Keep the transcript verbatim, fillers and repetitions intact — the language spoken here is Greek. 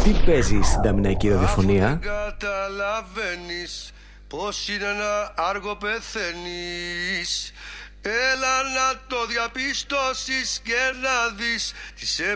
Τι παίζει στην ταμιναϊκή ραδιοφωνία? Αφού δεν καταλαβαίνεις πως είναι ένα άργο πεθαίνεις, έλα να το διαπιστώσεις και να δεις τις